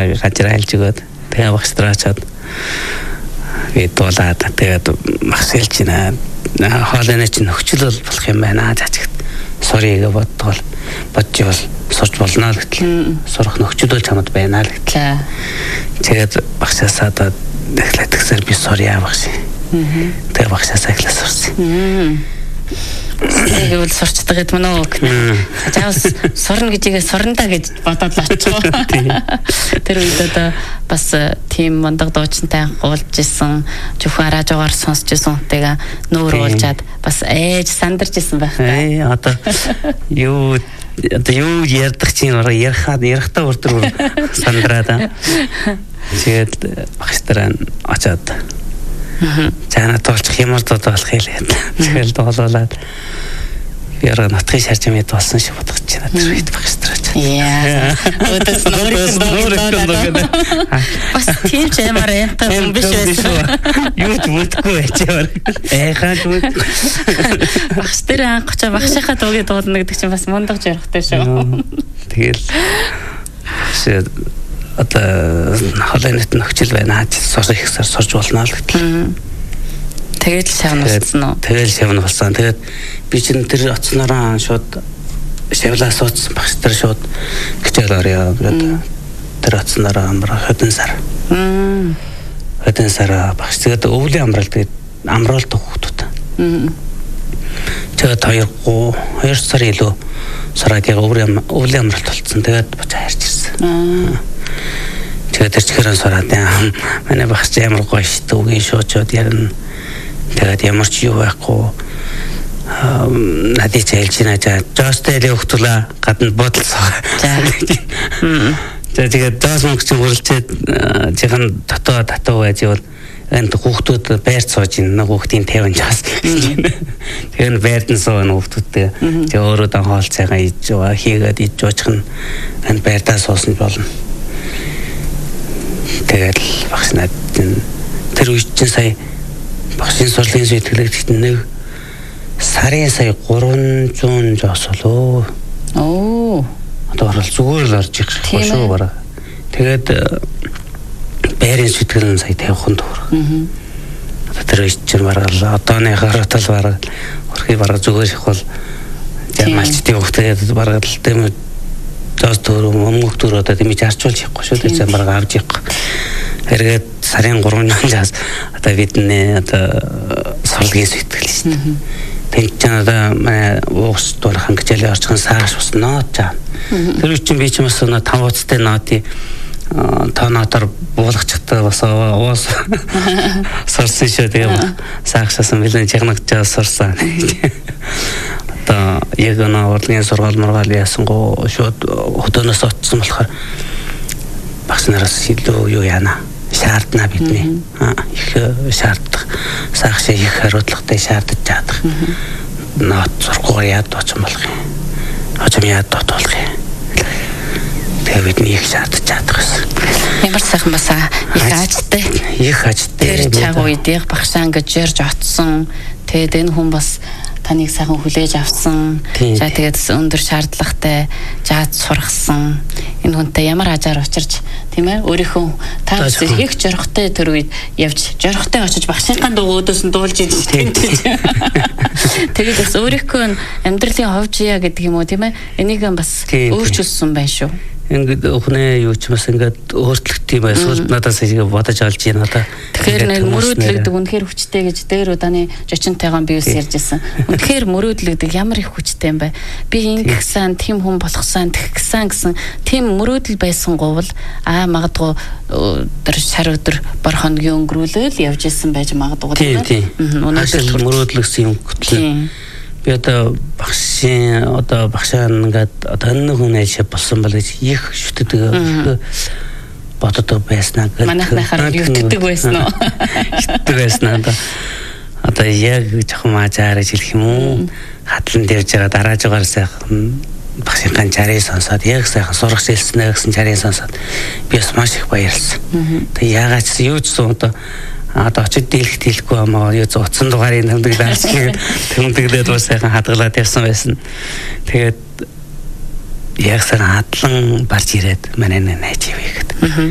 гажраа хэлж өгөөд тэгээ багштраачаад би дуулаад тэгээд багш хэлж байна. Хоолойны чинь нөхцөл болох юм байна жаач. Sorry гэж бодвол бодвол сурч болно л гэтэл сурах нөхцөл чамд байна л гэтэл. Тэгээд багшаасаа дахлаад гэсээр би sorry багш. Тэгээд багшаасаа эхлээд сурсан. Тэгвэл сурчдаг гэдэг мөн үү? Жаавс сурна гэжээ сурнаа гэж бодоод л очихоо. Тэр үед одоо бас тийм мундаг дуучинтай гуулж исэн, зөвхөн радиогоор сонсч исэн хүнтэйгээ нүүр уулжаад бас ээж сандарч исэн байх та. Одоо юу ярдах чинь ярахтаа өртөр сандраад. Тэгээд багштраа очоод чана тоолчих ямар болох хэлээд тэгэл доолуулаад яра натхи шарж юмэд болсон шиг бодож байна тэр үед багштраач. Яа. Өдөөс нөр бас тийм ч ямар эмхтэй юм биш байсан. Юу ч мэдгүй байчаар. Хаад багштраа анхчаа багшийнхаа дуугийн дуулна гэдэг чинь бас мундаг жарахтай шүү. Тэгэл одоо холойнот нөхцөл байна. Сурах ихсээр сурж болно л гэтэл. Тэгээд шавн болсон уу? Тэгээд шавн болсон. Тэгээд би чинь тэр оцноороо шууд шавлаа суудсан багш тэр шууд хичээл орё гэдэг. Тэр оцноороо амраа хөдөн сар. Хөдөн сар багш тэгээд өвлийн амралт тэгээд амруулдаг хүүхдүүд. Тэгээд 2 сар илүү сараагийн өвлийн амралт болсон. Тэгээд бочаа харж ирсэн. Тэгээд тэр чихэрэн сураад манай багш ямар гоё шүү үгийн шуучууд ярина. Тэгээд ямар ч юу байхгүй надад хэлж байна. Жостэл өгтөлөө гадна бодолцоо. Тэгээд даас мөнгө чинь хүрлцээд жихэн татуу байж бол энд хүүхдүүд байр сууж ин хүүхдийн 50 жаас. Тэгээд байрд нь сууна хүүхдүүдтэй. Тэгээд өөрөө дан хоол цайгаа ийж хийгээд ийж жуучих нь энд байрдаа суусан болно. Тэгээд багш надад тэр үед чинь сая багшийн сурлагын сэтгэлэгт нэг сарын сая 300 жоос болоо. Оо. Одоо орол зүгээр л орж ирэх шүү бараг. Тэгээд байрын сэтгэл нь сая 50 төгрөг. Одоо тэр үед чинь бараг одооныхоор тал бараг өрхий бараг зүгээр их бол ямалчдын хөвгтгээд бараг л тийм жоос төгрөг мөнгө төгрөг одоо тийм зарчуулж явахгүй шүү дээ. Бараг авч явах. Хэрэгэд сарын 3 жаас одоо бидний одоо сурлагын сэтгэл шүү дээ. Тэнд ч одоо манай уус дурхан хичээлээ орчихсан сааш бас нот чаа. Тэр үчин би ч бас 5 уцтай нотыг тоонотор буулгачихтай бас уус сурсан шүү. Тэгээ саашсан билэн чигнагчаа сурсан. Одоо яг нэг урлагийн сургаал мургаал ясангуу шууд хөдөөнөөс очсон болохоор багш нараас илүү юу яана шаардна бидний их шаарддаг саахшаа их хариуцлагатай шаардаж чадах нот сургуугаар яад очих болох юм. Очим яад болох юм. Тэгээ бидний их шаардаж чадах гэсэн. Ямар сайхан басаа их ажтай. Тэр цаг үед яг багшаа ингэж ярьж оцсон. Тэгээд энэ хүн бас таныг сайхан хүлээж авсан. За тэгээд өндөр шаардлагатай жаад сургасан. Энэ хүнтэй ямар ажаар учирч тийм ээ өөрийнхөө та их жорхтой төр үед явж жорхтой очиж багшийнхаа дуу өөдөөс нь дуулж идэж тэгээд бас өөрийнхөө амьдралын ховж яа гэдэг юм уу тийм ээ энийг бас өөрчилсөн байна шүү. Ингээд өхнөө юу ч бас ингээд өөрчлөлт юм эсвэл надаас ингэ бодож олж байна одоо. Тэгэхээр нэг мөрөөдлөгдөг үнэхээр хүчтэй гэж дээр удааны жочинтойгоо би ус ярьж ирсэн. Үнэхээр мөрөөдлөгдөг ямар их хүчтэй юм бэ? Би ингэсэн тийм хүн болохсан тэгсэн гэсэн тийм мөрөөдөл байсан говл магадгүй тэр шар өдөр бор хоногийн өнгөрүүлэл явж исэн байж магадгүй тийм. Өнөөдөр мөрөөдлөгсөн юм хөтлөө. Би одоо багшаа ингээд одоо энэ хүн ажил болсон бол гэж их шүтдэг боддог байснаа гэдэг. Манайхнаар юутдаг байсан уу? Юутдаг байсан одоо яг жоохон мажаарж хэлэх юм уу? Хатлан дэрж байгаа дараажгаар сайхан багшийн чарыг сонсоод яг сайхан сурах хэлснээ гэсэн чарыг сонсоод би бас маш их баярлсан. Тэг яагаад ч юу ч одоо очиж дийлэхт хэлэхгүй амаа юу зуцсан дугаарыг тэмдэглэж тэмдэглээд бас сайхан хадгалаад явсан байсан. Тэгээд яг сайхан хадлан барж ирээд манай найз ивэ гэдэг.